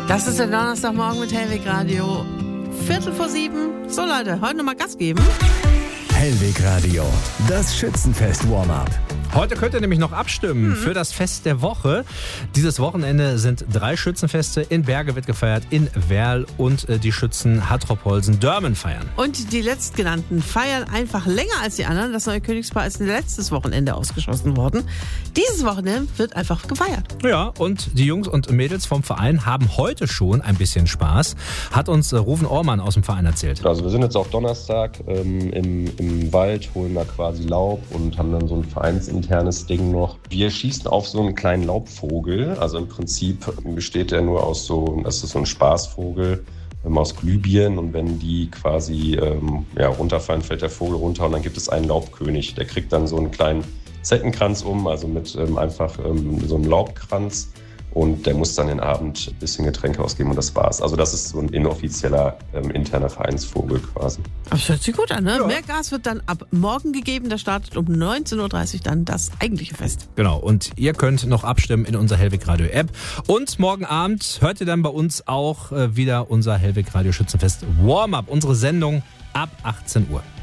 Das ist der Donnerstagmorgen mit Hellweg Radio. 6:45. So Leute, heute nochmal Gas geben. Hellweg Radio, das Schützenfest-Warm-up. Heute könnt ihr nämlich noch abstimmen für das Fest der Woche. Dieses Wochenende sind 3 Schützenfeste. In Berge wird gefeiert, in Werl und die Schützen Hatropolsen-Dörmen feiern. Und die letztgenannten feiern einfach länger als die anderen. Das neue Königspaar ist letztes Wochenende ausgeschossen worden. Dieses Wochenende wird einfach gefeiert. Ja, und die Jungs und Mädels vom Verein haben heute schon ein bisschen Spaß, hat uns Ruven Ormann aus dem Verein erzählt. Also wir sind jetzt auf Donnerstag im Wald, holen da quasi Laub und haben dann so ein vereinsinternes Ding noch. Wir schießen auf so einen kleinen Laubvogel. Also im Prinzip besteht der nur aus das ist so ein Spaßvogel aus Glühbirnen, und wenn die quasi runterfallen, fällt der Vogel runter und dann gibt es einen Laubkönig. Der kriegt dann so einen kleinen Zeckenkranz also mit so einem Laubkranz. Und der muss dann den Abend ein bisschen Getränke ausgeben und das war's. Also das ist so ein inoffizieller interner Vereinsvogel quasi. Das hört sich gut an, ne? Ja. Mehr Gas wird dann ab morgen gegeben. Da startet um 19.30 Uhr dann das eigentliche Fest. Genau, und ihr könnt noch abstimmen in unserer Hellweg Radio App. Und morgen Abend hört ihr dann bei uns auch wieder unser Hellweg Radio Schützenfest Warm-up, unsere Sendung ab 18 Uhr.